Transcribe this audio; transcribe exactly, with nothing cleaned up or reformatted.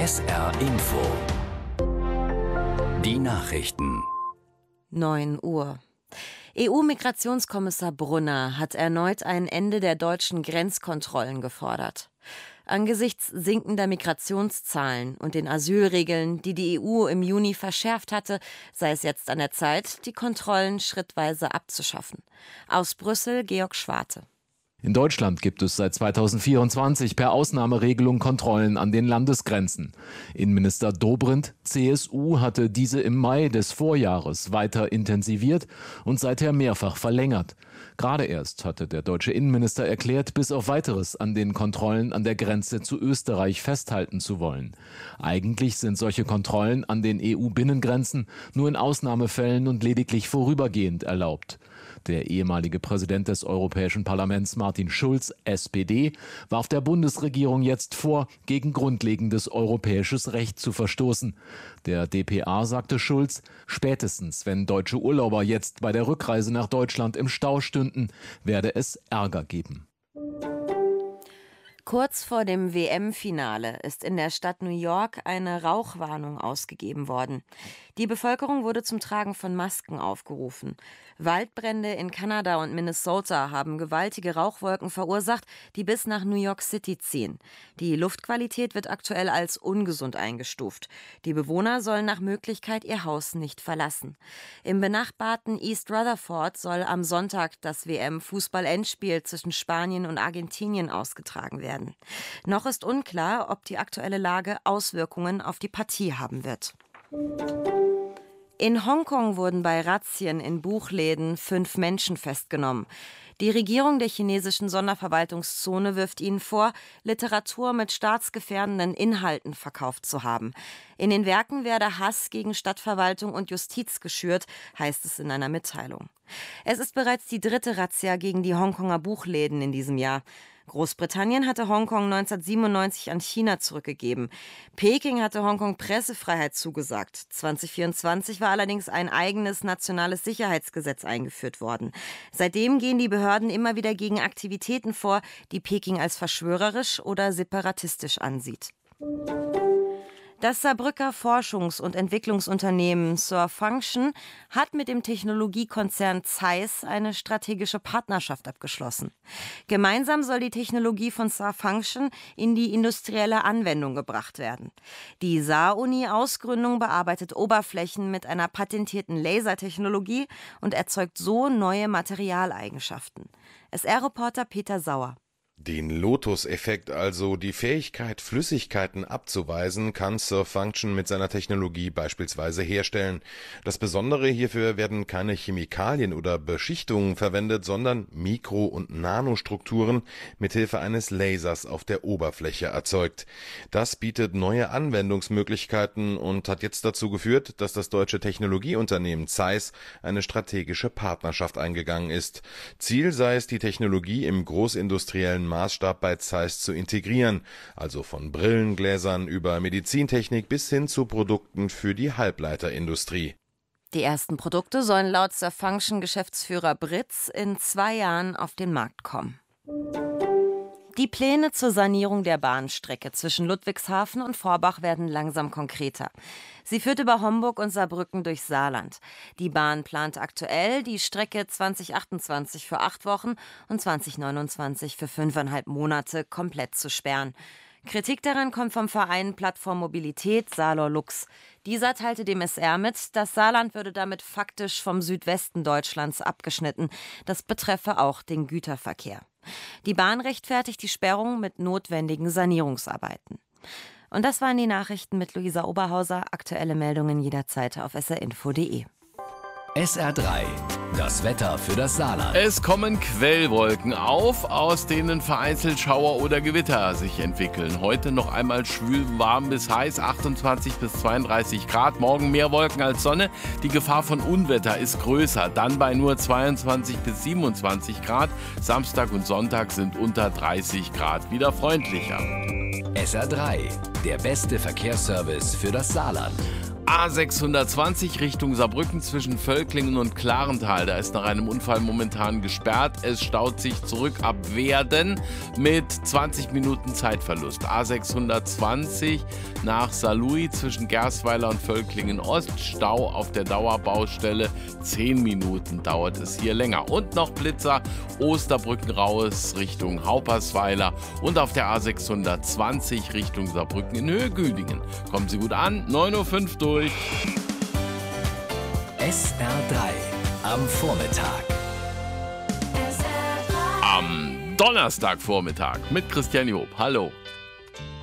S R Info. Die Nachrichten. neun Uhr. E U-Migrationskommissar Brunner hat erneut ein Ende der deutschen Grenzkontrollen gefordert. Angesichts sinkender Migrationszahlen und den Asylregeln, die die E U im Juni verschärft hatte, sei es jetzt an der Zeit, die Kontrollen schrittweise abzuschaffen. Aus Brüssel Georg Schwarte. In Deutschland gibt es seit zweitausendvierundzwanzig per Ausnahmeregelung Kontrollen an den Landesgrenzen. Innenminister Dobrindt, C S U, hatte diese im Mai des Vorjahres weiter intensiviert und seither mehrfach verlängert. Gerade erst hatte der deutsche Innenminister erklärt, bis auf Weiteres an den Kontrollen an der Grenze zu Österreich festhalten zu wollen. Eigentlich sind solche Kontrollen an den E U-Binnengrenzen nur in Ausnahmefällen und lediglich vorübergehend erlaubt. Der ehemalige Präsident des Europäischen Parlaments Martin Schulz, S P D, warf der Bundesregierung jetzt vor, gegen grundlegendes europäisches Recht zu verstoßen. Der D P A sagte Schulz, spätestens wenn deutsche Urlauber jetzt bei der Rückreise nach Deutschland im Stau stünden, werde es Ärger geben. Kurz vor dem W M-Finale ist in der Stadt New York eine Rauchwarnung ausgegeben worden. Die Bevölkerung wurde zum Tragen von Masken aufgerufen. Waldbrände in Kanada und Minnesota haben gewaltige Rauchwolken verursacht, die bis nach New York City ziehen. Die Luftqualität wird aktuell als ungesund eingestuft. Die Bewohner sollen nach Möglichkeit ihr Haus nicht verlassen. Im benachbarten East Rutherford soll am Sonntag das W M-Fußball-Endspiel zwischen Spanien und Argentinien ausgetragen werden. Noch ist unklar, ob die aktuelle Lage Auswirkungen auf die Partie haben wird. In Hongkong wurden bei Razzien in Buchläden fünf Menschen festgenommen. Die Regierung der chinesischen Sonderverwaltungszone wirft ihnen vor, Literatur mit staatsgefährdenden Inhalten verkauft zu haben. In den Werken werde Hass gegen Stadtverwaltung und Justiz geschürt, heißt es in einer Mitteilung. Es ist bereits die dritte Razzia gegen die Hongkonger Buchläden in diesem Jahr. Großbritannien hatte Hongkong neunzehnhundertsiebenundneunzig an China zurückgegeben. Peking hatte Hongkong Pressefreiheit zugesagt. zweitausendvierundzwanzig war allerdings ein eigenes nationales Sicherheitsgesetz eingeführt worden. Seitdem gehen die Behörden immer wieder gegen Aktivitäten vor, die Peking als verschwörerisch oder separatistisch ansieht. Das Saarbrücker Forschungs- und Entwicklungsunternehmen Surfunction hat mit dem Technologiekonzern Zeiss eine strategische Partnerschaft abgeschlossen. Gemeinsam soll die Technologie von Surfunction in die industrielle Anwendung gebracht werden. Die Saar-Uni-Ausgründung bearbeitet Oberflächen mit einer patentierten Lasertechnologie und erzeugt so neue Materialeigenschaften. S R-Reporter Peter Sauer. Den Lotus-Effekt, also die Fähigkeit, Flüssigkeiten abzuweisen, kann Surfunction mit seiner Technologie beispielsweise herstellen. Das Besondere: hierfür werden keine Chemikalien oder Beschichtungen verwendet, sondern Mikro- und Nanostrukturen mithilfe eines Lasers auf der Oberfläche erzeugt. Das bietet neue Anwendungsmöglichkeiten und hat jetzt dazu geführt, dass das deutsche Technologieunternehmen Zeiss eine strategische Partnerschaft eingegangen ist. Ziel sei es, die Technologie im großindustriellen Maßstab bei Zeiss zu integrieren, also von Brillengläsern über Medizintechnik bis hin zu Produkten für die Halbleiterindustrie. Die ersten Produkte sollen laut Surfunction-Geschäftsführer Britz in zwei Jahren auf den Markt kommen. Die Pläne zur Sanierung der Bahnstrecke zwischen Ludwigshafen und Forbach werden langsam konkreter. Sie führt über Homburg und Saarbrücken durchs Saarland. Die Bahn plant aktuell, die Strecke zweitausendachtundzwanzig für acht Wochen und zweitausendneunundzwanzig für fünfeinhalb Monate komplett zu sperren. Kritik daran kommt vom Verein Plattform Mobilität Saarlor Lux. Dieser teilte dem S R mit, das Saarland würde damit faktisch vom Südwesten Deutschlands abgeschnitten. Das betreffe auch den Güterverkehr. Die Bahn rechtfertigt die Sperrung mit notwendigen Sanierungsarbeiten. Und das waren die Nachrichten mit Luisa Oberhauser. Aktuelle Meldungen jederzeit auf s r info punkt de. S R drei. Das Wetter für das Saarland. Es kommen Quellwolken auf, aus denen vereinzelt Schauer oder Gewitter sich entwickeln. Heute noch einmal schwül, warm bis heiß, achtundzwanzig bis zweiunddreißig Grad. Morgen mehr Wolken als Sonne. Die Gefahr von Unwetter ist größer, dann bei nur zweiundzwanzig bis siebenundzwanzig Grad. Samstag und Sonntag sind unter dreißig Grad wieder freundlicher. S R drei. Der beste Verkehrsservice für das Saarland. A sechshundertzwanzig Richtung Saarbrücken zwischen Völklingen und Klarental. Da ist nach einem Unfall momentan gesperrt. Es staut sich zurück ab Werden mit zwanzig Minuten Zeitverlust. A sechshundertzwanzig nach Saarlouis zwischen Gersweiler und Völklingen Ost. Stau auf der Dauerbaustelle. Zehn Minuten dauert es hier länger. Und noch Blitzer Osterbrücken raus Richtung Haupersweiler und auf der A sechshundertzwanzig Richtung Saarbrücken in Höhe Güdingen. Kommen Sie gut an, neun Uhr fünf durch. S R drei am Vormittag. Am Donnerstagvormittag mit Christian Job. Hallo.